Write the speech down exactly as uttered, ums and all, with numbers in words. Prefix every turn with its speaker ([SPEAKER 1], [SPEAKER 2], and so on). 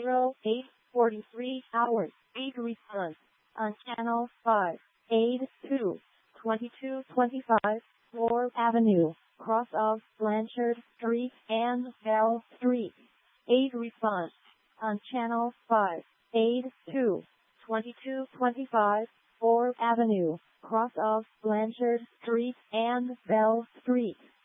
[SPEAKER 1] zero eight forty-three hours. eight refund on channel five. eight two twenty-two twenty-five Ford Avenue, cross of Blanchard Street and Bell Street. eight refund on channel five. eight two twenty-two twenty-five Ford Avenue, cross of Blanchard Street and Bell Street.